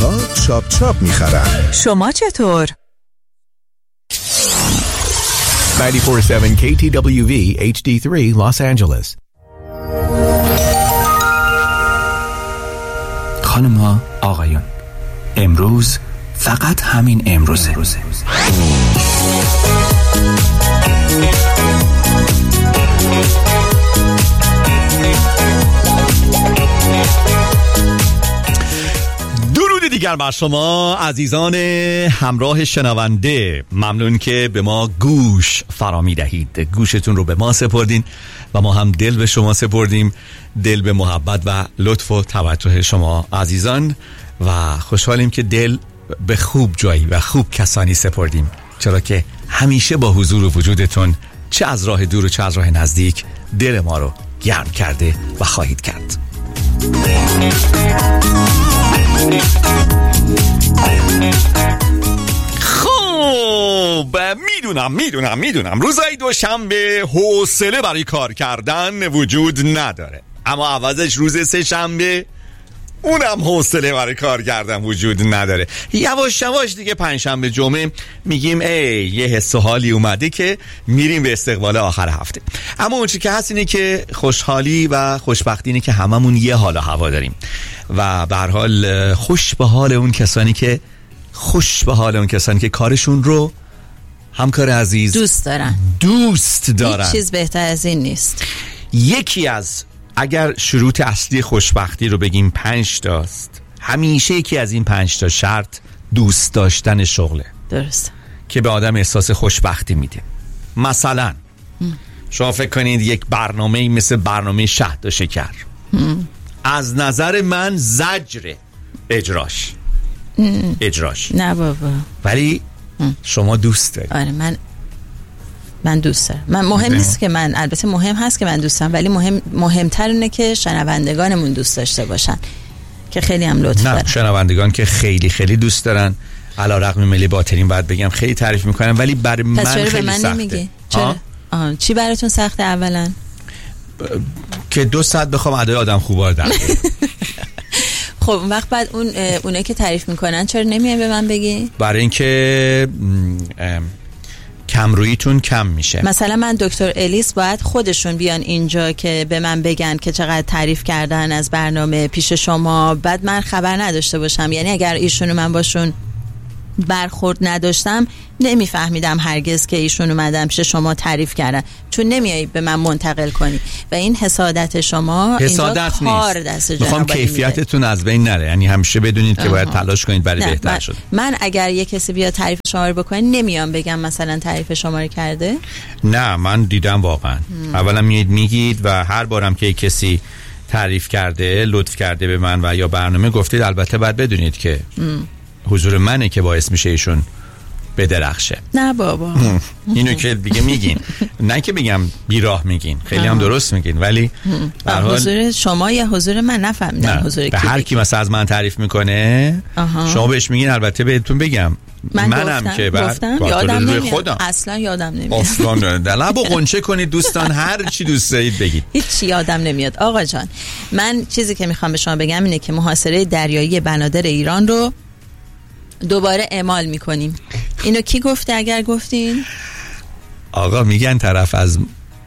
ها چاپ چاپ میخرن. شما چطور؟ 94.7 KTWV HD3 Los Angeles. خانم‌ها، آقایان، امروز فقط همین امروزه. درود دیگر بر شما عزیزان همراه شنونده. ممنون که به ما گوش فرا می دهید. گوشتون رو به ما سپردین و ما هم دل به شما سپردیم، دل به محبت و لطف و توجه شما عزیزان، و خوشحالیم که دل به خوب جایی و خوب کسانی سپردیم، چرا که همیشه با حضور و وجودتون چه از راه دور و چه از راه نزدیک دل ما رو گرم کرده و خواهید کرد. خب میدونم روزهای دوشنبه حوصله برای کار کردن وجود نداره، اما عوضش روز سه شنبه اونم حوصله برای کار کردن وجود نداره. یواش یواش دیگه پنجشنبه جمعه میگیم ای یه حس و حالی اومده که میریم به استقبال آخر هفته. اما اون چی که هست اینه که خوشحالی و خوشبختی اینه که هممون یه حال و هوا داریم و به هر حال خوش به حال اون کسانی که کارشون رو همکار عزیز دوست دارن. هیچ چیز بهتر از این نیست. یکی از اگر شروط اصلی خوشبختی رو بگیم 5 تاست، همیشه یکی از این 5 تا شرط دوست داشتن شغله. درست. که به آدم احساس خوشبختی میده. مثلا شما فکر کنید یک برنامه مثل برنامه شهد و شکر از نظر من زجر اجراش نه بابا، ولی شما دوست دارید. آره من دوست دارم. من مهم نیست که من، البته مهم هست که من دوست دارم، ولی مهمتر اینه که شنوندگانمون دوست داشته باشن که خیلی هم لطف دارن. شنوندگان که خیلی خیلی دوست دارن، علیرغم ملی باطرین باید بگم خیلی تعریف میکنن، ولی برای من خیلی به من سخته. نمیگی؟ چرا؟ چی براتون سخته؟ اولا که 2 ساعت بخوام ادای آدم خوبا رو در بیارم. خب اون وقت بعد اونایی که تعریف میکنن چرا نمیای به من بگی؟ برای اینکه کمروییتون کم میشه. مثلا من دکتر الیس باید خودشون بیان اینجا که به من بگن که چقدر تعریف کردن از برنامه پیش شما، بعد من خبر نداشته باشم. یعنی اگر ایشون و من باشون برخورد نداشتم نمیفهمیدم هرگز که ایشون اومدن پیش شما تعریف کردن، چون نمیایی به من منتقل کنی و این حسادت شما حسادت کار دست جناب. میخوام کیفیتتون از بین نره، یعنی همیشه بدونید که باید تلاش کنید برای بهتر شدن. من اگر یه کسی بیا تعریف شما رو بکنه نمیام بگم مثلا تعریف شما رو کرده. نه من دیدم واقعا. اولا میگید و هر بارم که کسی تعریف کرده، لطف کرده به من و یا برنامه گفتید، البته باید بدونید که حضور منه که باعث میشه ایشون بدرخشه. نه بابا اینو که دیگه میگین، نه که بگم بیراه میگین، خیلی هم درست میگین، ولی حضور شما یا حضور من نفهمیدم. حضور به هر کی مثلا از من تعریف میکنه شما بهش میگین. البته بهتون بگم منم که گفتم یادم نمیاد، اصلا یادم نمیاد. اصلا لبو قنچه کنید دوستان، هر چی دوست دارید بگید، هیچ یادم نمیاد. آقا جان، من چیزی که میخوام به شما بگم اینه که محاصره دریایی بنادر ایران رو دوباره اعمال میکنیم. اینو کی گفته اگر گفتین؟ آقا میگن طرف از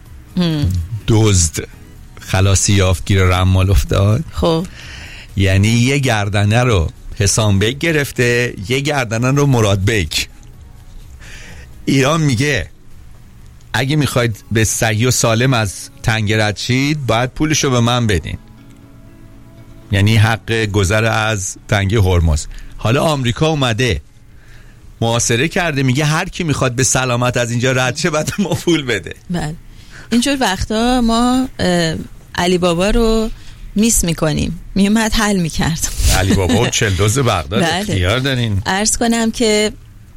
دزد خلاصی یافت گیر رمال افتاد. خب یعنی یه گردنه رو حسام بیگ گرفته، یه گردنه رو مراد بیگ. ایران میگه اگه میخواید به صحیح و سالم از تنگه رد شید باید پولشو به من بدین، یعنی حق گذر از تنگه هرمز. حالا آمریکا اومده محاصره کرده، میگه هر کی میخواد به سلامت از اینجا رد شه باید ما پول بده. بله اینجور وقتا ما علی بابا رو میس میکنیم، میومد حل میکرد. علی بابا و 40 دوز بغداد اختیار دارین. عرض کنم که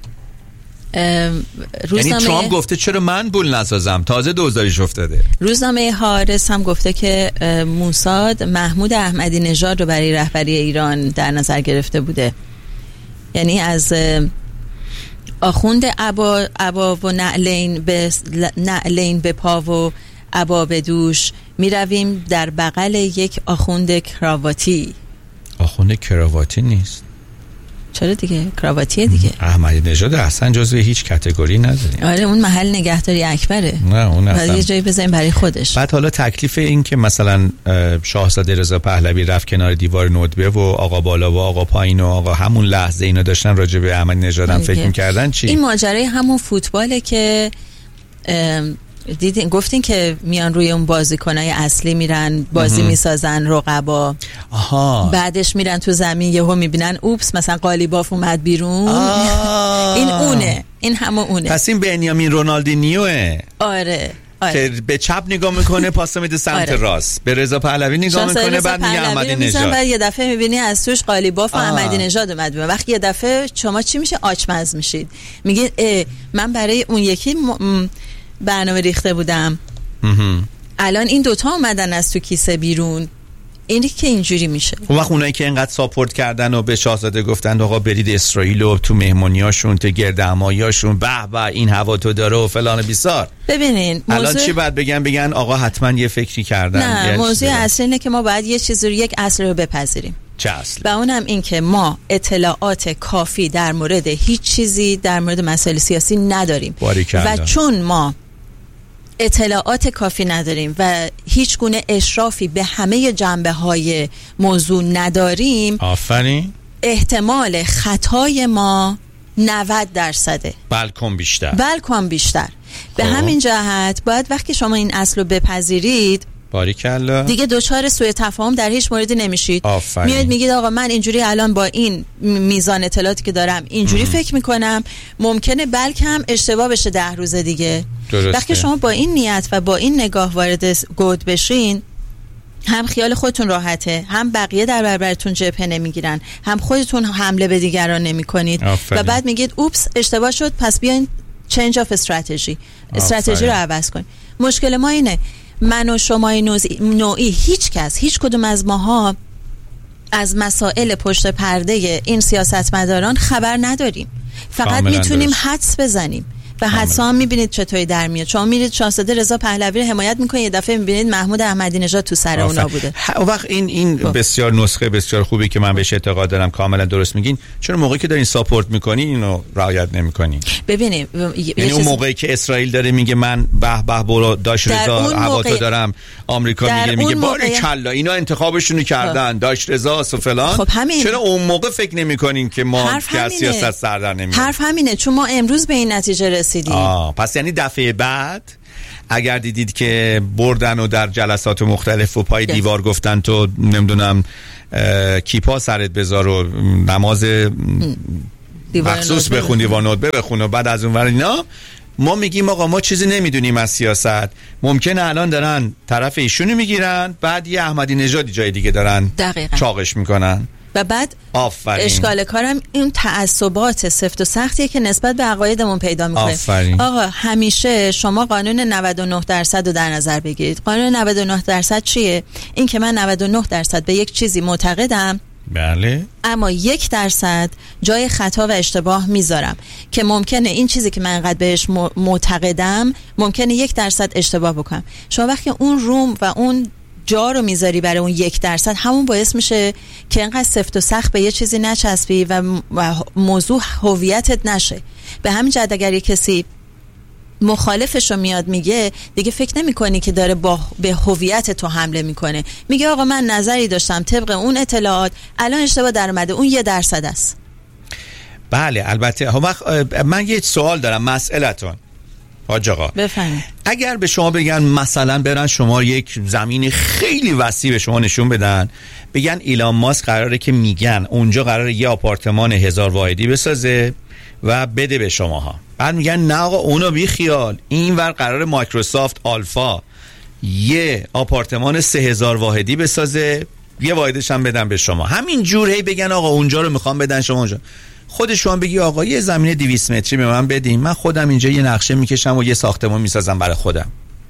یعنی ترامپ گفته چرا من پول نسازم، تازه دوزاریش افتاده. روزنامه حارس هم گفته که موساد محمود احمدی نژاد رو برای رهبری ایران در نظر گرفته بوده. یعنی از آخوند عبا و نعلین به پا و عبا به دوش می رویم در بغل یک آخوند کراواتی. آخوند کراواتی نیست. چرا دیگه کراواتیه دیگه. احمدی نژاد اصلا جزو هیچ کاتگوری نداره. آره اون محل نگهداری اکبره. نه اون اصلا یه جایی بزنیم برای خودش. بعد حالا تکلیف این که مثلا شاهزاده رضا پهلوی رفت کنار دیوار ندبه و آقا بالا و آقا پایین و آقا همون لحظه اینا داشتن راجع به احمدی نژاد هم فکر می‌کردن چی؟ این ماجرای همون فوتباله که دیدین گفتین که میان روی اون بازیکنای اصلی میرن بازی میسازن رقبا. بعدش میرن تو زمین یهو میبینن اوپس مثلا قالیباف اومد بیرون. این اونه، این همونه. پس این بنیامین رونالدینیوه. آره که به چپ نگاه میکنه پاس میده سمت راست، به رضا پهلوی نگاه میکنه بعد میگه احمدی نژاد. بعد یه دفعه میبینی از توش قالیباف و احمدی نژاد اومد بیرون. وقتی یه دفعه شما چی میشه؟ آچمز میشید. میگه من برای اون یکی برنامه ریخته بودم، الان این دوتا اومدن از تو کیسه بیرون. اینی که اینجوری میشه. اون وقت اونایی که اینقدر ساپورت کردن و به شاهزاده گفتن آقا برید اسرائیل و تو مهمونیاشون تو گردهماییاشون به به این هوا تو داره و فلان بیسار. ببینین الان چی باید بگن آقا حتما یه فکری کردن. نه موضوع اصلی اینه که ما باید یه چیزی رو، یک اصل رو بپذیریم. چه اصل؟ و اونم این که ما اطلاعات کافی در مورد هیچ چیزی در مورد مسائل سیاسی نداریم و چون ما اطلاعات کافی نداریم و هیچ گونه اشرافی به همه جنبه‌های موضوع نداریم، آفرین، احتمال خطای ما 90%. بلکن بیشتر. به همین جهت باید وقتی شما این اصل رو بپذیرید باریکلا دیگه دچار سوء تفاهم در هیچ موردی نمیشید. میاد میگید آقا من اینجوری الان با این میزان اطلاعاتی که دارم اینجوری فکر میکنم، ممکنه بلکه هم اشتباه بشه 10 روز دیگه. وقتی شما با این نیت و با این نگاه وارد گود بشین، هم خیال خودتون راحته، هم بقیه در برابرتون جبهه نمیگیرن، هم خودتون حمله به دیگران نمیکنید و بعد میگید اوپس اشتباه شد پس بیاین چنج آف استراتژی رو عوض کنید. مشکل ما اینه من و شمای نوعی هیچ کدوم از ماها از مسائل پشت پرده این سیاستمداران خبر نداریم. فقط میتونیم حدس بزنیم و حدسا هم میبینید چطوری در میاد. شما میرید شاهزاده رضا پهلوی رو حمایت میکنید، یه دفعه میبینید محمود احمدی نژاد تو سر اونا بوده. وقت این بسیار نسخه بسیار خوبی که من بهش اعتقاد دارم، کاملا درست میگین. چرا موقعی که دارین ساپورت میکنین اینو رعایت نمیکنین؟ ببینید یعنی اون موقعی که اسرائیل داره میگه من به به برو داش رضا هواتو دارم، آمریکا میگه باریکلا اینا انتخابشونو کردن داش رضا و فلان، خب چرا اون موقع فکر نمیکنین که ما که سیاست سر در نمیاریم؟ حرف همینه، چون ما امروز به این نتیجه رسیدیم. پس یعنی دفعه بعد اگر دیدید که بردن و در جلسات مختلف و پای دیوار گفتن تو نمیدونم کیپا سرت بذار و نماز مخصوص بخون، دیوار ندبه بخون و بعد از اون ور اینا، ما میگیم آقا ما چیزی نمیدونیم از سیاست. ممکنه الان دارن طرف ایشونو میگیرن، بعد یه احمدی نژادی جای دیگه دارن چاقش میکنن و بعد اشکال کارم این تعصبات سفت و سختیه که نسبت به عقایدمون پیدا میکنه. آقا همیشه شما قانون 99% رو در نظر بگیرید. قانون 99% چیه؟ این که من 99% به یک چیزی معتقدم، بله، اما 1% جای خطا و اشتباه میذارم که ممکنه این چیزی که من انقدر بهش معتقدم ممکنه 1% اشتباه بکنم. شما وقتی اون روم و اون جا رو میذاری برای اون 1%، همون باعث میشه که اینقدر سفت و سخت به یه چیزی نچسبی و موضوع هویتت نشه. به همین جهت اگر یه کسی مخالفش رو میاد میگه، دیگه فکر نمی کنی که داره به هویت تو حمله میکنه. میگه آقا من نظری داشتم طبق اون اطلاعات، الان اشتباه در اومده، اون 1% است. بله البته. من یه سوال دارم، مسئلتون حاج آقا بفهمید. اگر به شما بگن مثلا برن شما یک زمین خیلی وسیع به شما نشون بدن، بگن ایلان ماسک قراره که میگن اونجا قراره یه آپارتمان 1000 واحدی بسازه و بده به شماها، بعد میگن نه آقا اونو بی خیال، این ور قراره مایکروسافت آلفا یه آپارتمان 3000 واحدی بسازه، یه واحدش هم بدن به شما. همین جور هی بگن آقا اونجا رو میخوام بدن شما اونجا. خود شما بگی آقا یه زمین 200 متری به من بدین، من خودم اینجا یه نقشه میکشم و یه ساختمان میسازم برای خودم.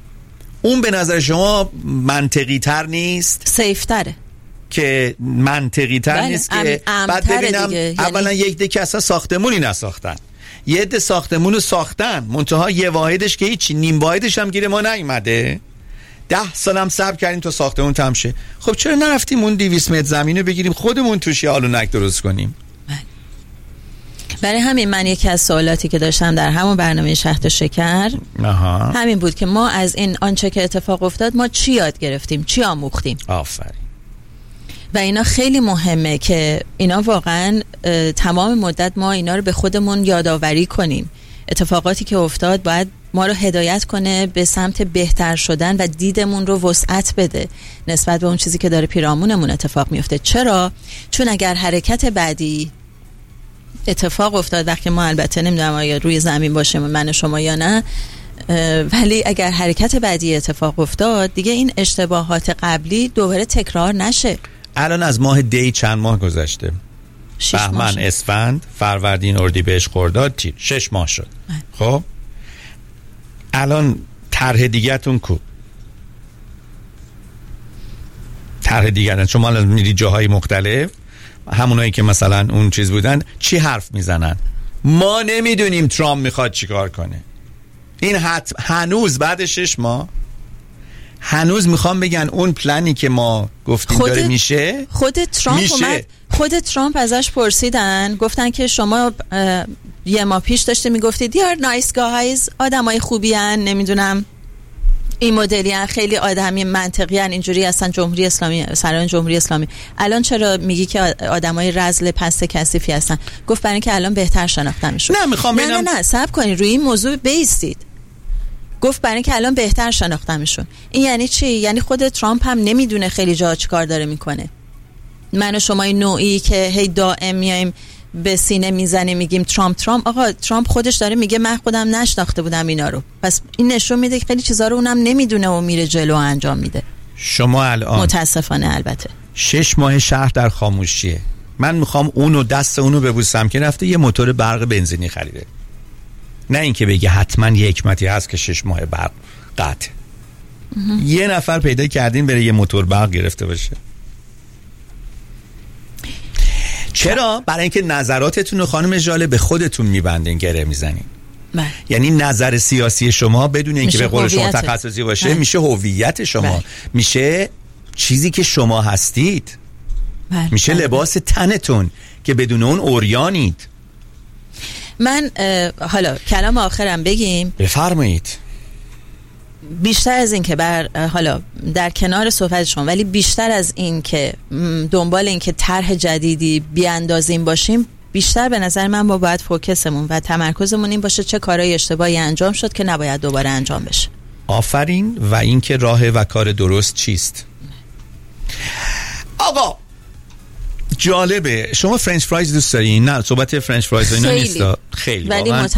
اون به نظر شما منطقی تر نیست؟ سیف تره که منطقی تر نیست که بعد ببینم اولا یک دکه اصلا ساختمونی نساختن، یه عده ساختمونو ساختن منتها یه واحدش که هیچ، نیم واحدش هم گیر ما نیومده، 10 سالم صبر کردیم تا ساختمون تمام شه. خب چرا نرفتیم اون 200 متر زمینو بگیریم خودمون توش یه آلونک درست کنیم؟ برای همین من یکی از سوالاتی که داشتم در همون برنامه شهد شکر همین بود که ما از این آنچه که اتفاق افتاد ما چی یاد گرفتیم، چی آموختیم. آفرین. و اینا خیلی مهمه که اینا واقعا تمام مدت ما اینا رو به خودمون یادآوری کنیم. اتفاقاتی که افتاد باید ما رو هدایت کنه به سمت بهتر شدن و دیدمون رو وسعت بده نسبت به اون چیزی که داره پیرامونمون اتفاق میفته. چرا؟ چون اگر حرکت بعدی اتفاق افتاد، وقتی ما البته نمیدونم آیا روی زمین باشیم من و شما یا نه، ولی اگر حرکت بعدی اتفاق افتاد دیگه این اشتباهات قبلی دوباره تکرار نشه. الان از ماه دی چند ماه گذشته؟ بهمن، اسفند، فروردین، اردیبهشت، خرداد، تیر. 6 ماه شد. خب الان طرح دیگه‌تون کو؟ طرح دیگه شما الان میری جاهای مختلف، همونایی که مثلا اون چیز بودن چی حرف میزنن؟ ما نمیدونیم ترامپ میخواد چیکار کنه. این هنوز بعد 6 ماه هنوز میخوام بگن اون پلنی که ما گفتیم داره میشه. خود ترامپ ازش پرسیدن، گفتن که شما یه ماه پیش داشته میگفتید دیار نایس گایز، آدمای خوبی هن، نمیدونم این مدلی هن، خیلی آدمی منطقی هن، اینجوری هستن، جمهوری اسلامی، سران جمهوری اسلامی، الان چرا میگی که آدمای رذل پست کثیفی هستن؟ گفت برای اینکه الان بهتر شناختن میشن. نه صبر کنید، روی این موضوع بیستید. گفت برای اینکه الان بهتر شناختن میشن. این یعنی چی؟ یعنی خود ترامپ هم نمیدونه خیلی جا چیکار داره میکنه. من و شما این نوعی که هی دائم میایم به سینه میزنیم میگیم ترامپ، آقا ترامپ خودش داره میگه من خودم نشناخته بودم اینا رو. پس این نشون میده که خیلی چیزا رو اونم نمیدونه و میره جلو انجام میده. شما الان متاسفانه البته 6 ماه شهر در خاموشیه. من میخوام اونو دست اونو ببوسم که رفته یه موتور برق بنزینی خریده، نه اینکه بگه حتما یه حکمتی هست که 6 ماه برق قطع. یه نفر پیدا کردین بره یه موتور برق گرفته باشه. چرا؟ برای اینکه نظراتتون رو خانم ژاله به خودتون میبندین، گره میزنین. یعنی نظر سیاسی شما بدون اینکه به قول شما تخصصی باشه میشه هویت شما، میشه چیزی که شما هستید، میشه لباس تنتون که بدون اون عریانید. من حالا کلام آخرم بگیم. بفرمایید. بیشتر از این که حالا در کنار صحبت شما، ولی بیشتر از این که دنبال این که طرح جدیدی بیاندازیم باشیم، بیشتر به نظر من ما باید فوکسمون و تمرکزمون این باشه چه کارهای اشتباهی انجام شد که نباید دوباره انجام بشه. آفرین. و این که راه و کار درست چیست. آقا جالبه. شما فرنچ فرایز دوست دارین؟ نه صحبت فرنچ فرایز اینا نیست خیلی، ولی